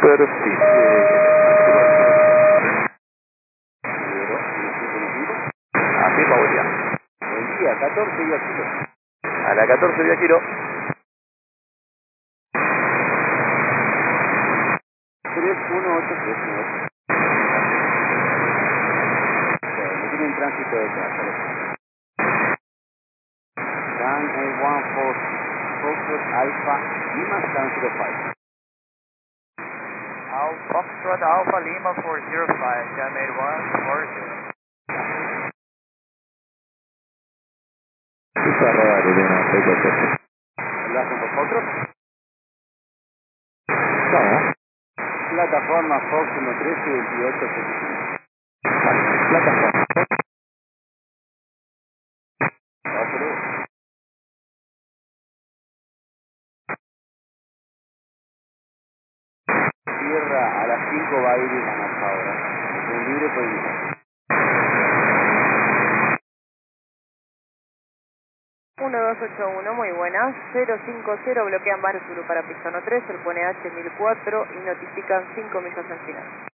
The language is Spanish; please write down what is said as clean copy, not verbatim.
Perfecto. Así, buen día. Buen día, 14 días kilo. A la 14 vía Giro. 31839. Me tiene en tránsito de casa. Dan A14 Foxtrot Alpha Lima San 05. Foxtrot Alpha Lima 405, Jamaica 140. Está raro, Elena, perfecto. ¿Hablas con vosotros? Vamos. Plataforma Fox 132875. Plataforma. Cierra a las 5 va a ir y ganas ahora. Es libre por el 1281, muy buenas. 050 bloquean varios Zulu para Pistono 3, el pone H1004 y notifican 5 millas en final.